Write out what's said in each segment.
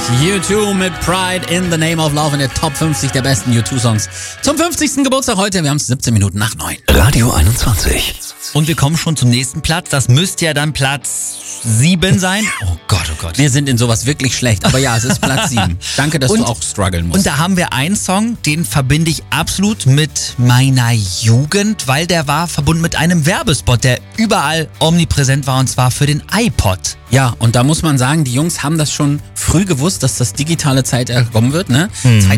U2 mit Pride in the Name of Love in der Top 50 der besten U2-Songs. Zum 50. Geburtstag heute, wir haben es 17 Minuten nach 9. Radio 21. Und wir kommen schon zum nächsten Platz. Das müsste ja dann Platz 7 sein. Oh Gott, oh Gott. Wir sind in sowas wirklich schlecht, aber ja, es ist Platz 7. Danke, dass du auch strugglen musst. Und da haben wir einen Song, den verbinde ich absolut mit meiner Jugend, weil der war verbunden mit einem Werbespot, der überall omnipräsent war, und zwar für den iPod. Ja, und da muss man sagen, die Jungs haben das schon früh gewusst, dass das digitale Zeitalter kommen wird, ne?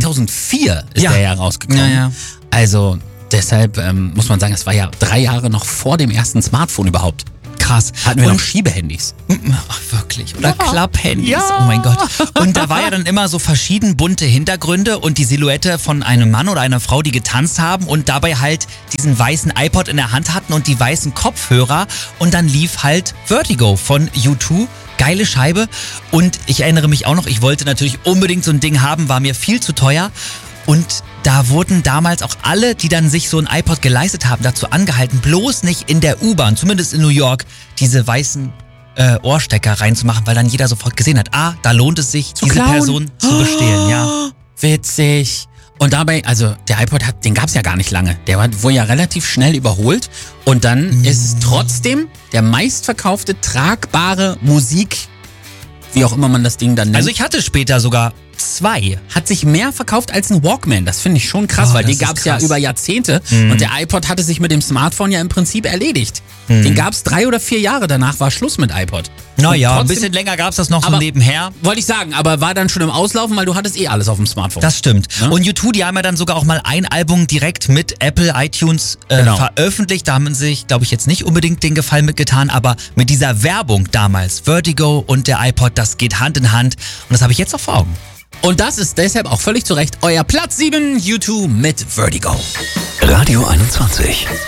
2004 ist der ja rausgekommen. Ja. Also deshalb muss man sagen, es war ja 3 Jahre noch vor dem ersten Smartphone überhaupt. Krass. Hatten wir noch Schiebehandys. Ach, wirklich. Oder Ja. Klapphandys. Ja. Oh mein Gott. Und da war ja dann immer so verschieden bunte Hintergründe und die Silhouette von einem Mann oder einer Frau, die getanzt haben und dabei halt diesen weißen iPod in der Hand hatten und die weißen Kopfhörer. Und dann lief halt Vertigo von U2. Geile Scheibe. Und ich erinnere mich auch noch, ich wollte natürlich unbedingt so ein Ding haben, war mir viel zu teuer. Und da wurden damals auch alle, die dann sich so ein iPod geleistet haben, dazu angehalten, bloß nicht in der U-Bahn, zumindest in New York, diese weißen Ohrstecker reinzumachen, weil dann jeder sofort gesehen hat, da lohnt es sich, diese klauen. Person zu bestehlen. Ja. Witzig. Und dabei, also der iPod den gab's ja gar nicht lange. Der wurde ja relativ schnell überholt. Und dann ist es trotzdem der meistverkaufte tragbare Musik, wie auch immer man das Ding dann nennt. Also ich hatte später sogar 2. Hat sich mehr verkauft als ein Walkman. Das finde ich schon krass, Oh, weil das den gab es ist ja krass. über Jahrzehnte. Und der iPod hatte sich mit dem Smartphone ja im Prinzip erledigt. Den gab es 3 oder 4 Jahre, danach war Schluss mit iPod. Naja, Und ein trotzdem- bisschen länger gab es das noch so Aber- nebenher. Wollte ich sagen, aber war dann schon im Auslaufen, weil du hattest alles auf dem Smartphone. Das stimmt. Ja? Und U2, die haben ja dann sogar auch mal ein Album direkt mit Apple iTunes Genau. veröffentlicht. Da haben sie sich, glaube ich, jetzt nicht unbedingt den Gefallen mitgetan, aber mit dieser Werbung damals, Vertigo und der iPod, das geht Hand in Hand. Und das habe ich jetzt noch vor Augen. Und das ist deshalb auch völlig zu Recht euer Platz 7, U2 mit Vertigo. Radio 21.